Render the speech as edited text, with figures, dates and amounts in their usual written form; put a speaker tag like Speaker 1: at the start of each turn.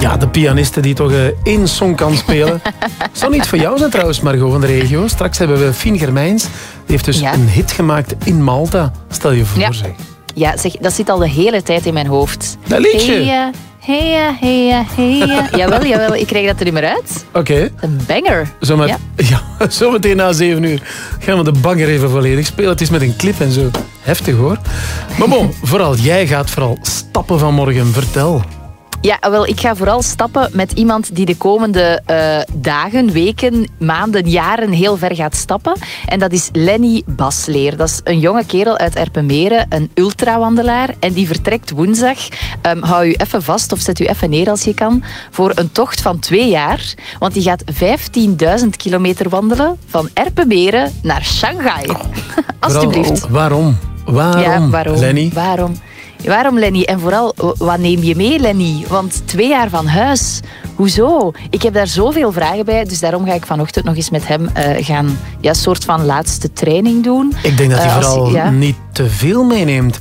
Speaker 1: Ja, de pianiste die toch één song kan spelen. Zou niet voor jou zijn trouwens, Margot van de regio. Straks hebben we Fien Germijns. Die heeft dus een hit gemaakt in Malta. Stel je voor, zeg.
Speaker 2: Ja, zeg, dat zit al de hele tijd in mijn hoofd.
Speaker 1: Dat liedje?
Speaker 2: Hey. Jawel, ik krijg dat er niet meer uit.
Speaker 1: Oké.
Speaker 2: Een banger.
Speaker 1: Zometeen na 7 uur gaan we de banger even volledig spelen. Het is met een clip en zo. Heftig hoor. Maar bon, jij gaat vooral stappen vanmorgen. Vertel.
Speaker 2: Ja, wel, ik ga vooral stappen met iemand die de komende dagen, weken, maanden, jaren heel ver gaat stappen. En dat is Lenny Basleer. Dat is een jonge kerel uit Erpenmeren, een ultrawandelaar. En die vertrekt woensdag. Hou u even vast of zet u even neer als je kan. Voor een tocht van 2 jaar. Want die gaat 15.000 kilometer wandelen van Erpenmeren naar Shanghai. Alsjeblieft.
Speaker 1: Waarom, Lenny?
Speaker 2: Waarom, Lenny? En vooral, wat neem je mee, Lenny? Want 2 jaar van huis. Hoezo? Ik heb daar zoveel vragen bij, dus daarom ga ik vanochtend nog eens met hem gaan een soort van laatste training doen.
Speaker 1: Ik denk dat hij vooral niet te veel meeneemt.